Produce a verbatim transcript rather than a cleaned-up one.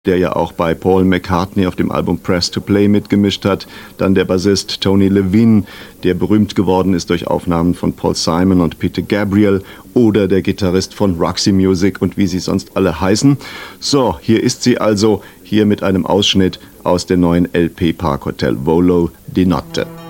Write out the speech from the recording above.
der ja auch bei Paul McCartney auf dem Album Press to Play mitgemischt hat. Dann der Bassist Tony Levine, der berühmt geworden ist durch Aufnahmen von Paul Simon und Peter Gabriel, oder der Gitarrist von Roxy Music und wie sie sonst alle heißen. So, hier ist sie also, hier mit einem Ausschnitt aus der neuen L P Park Hotel Volo di Notte.